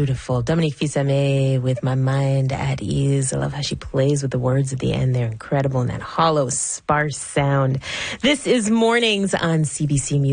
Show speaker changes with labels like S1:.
S1: Beautiful. Dominique Fils-Aimé with My Mind at Ease. I love how she plays with the words at the end. They're incredible in that hollow, sparse sound. This is Mornings on CBC Music.